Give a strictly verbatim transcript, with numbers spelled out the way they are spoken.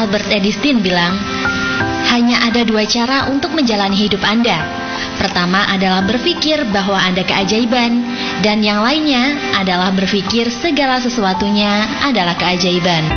Albert Einstein bilang, hanya ada dua cara untuk menjalani hidup Anda. Pertama adalah berpikir bahwa Anda keajaiban, dan yang lainnya adalah berpikir segala sesuatunya adalah keajaiban.